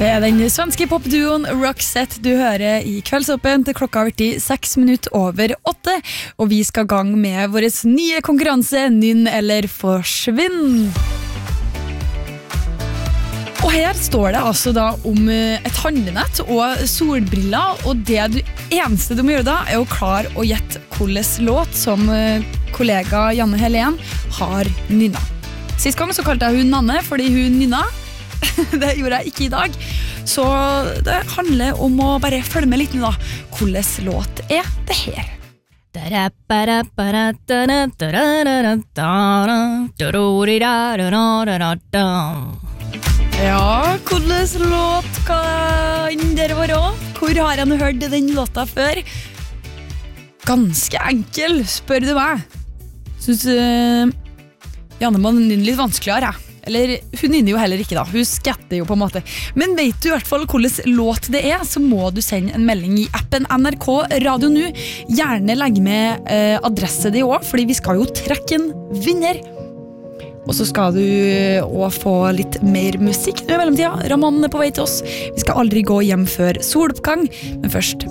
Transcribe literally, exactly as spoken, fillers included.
Det er den svenske popduoen Roxette du hører i Kveldsåpen til klokka har vært seks minutter over åtte, og vi skal gang med vår nye konkurranse Nynn eller forsvinn. Og her står det altså da om et handlenett og solbriller, og det du, eneste du må gjøre da er å klare å gjette hvilken låt som kollega Janne Helen har nynna. Sist gang så kalte jeg hun Nanne fordi hun nynna. Det gjorde jeg ikke i dag. Så det handler om å bare følge med litt nå da. Hvilken låt er det her? Ja, hvilken låt kan dere være? Hvor har jeg hørt den låta før? Ganske enkel, spør du meg. Synes uh, Janne må nynne litt vanskeligere, jeg. Eller, hun nynner jo heller ikke da, hun skatter jo på en måte. Men vet du i hvert fall hvilken låt det er, så må du sende en melding i appen N R K Radio nå. Gjerne legge med eh, adresse det også, fordi vi skal jo trekke en vinner. Og så skal du også få litt mer musikk nå i mellomtida. Raman er på vei til oss. Vi skal aldri gå hjem før soloppgang, men først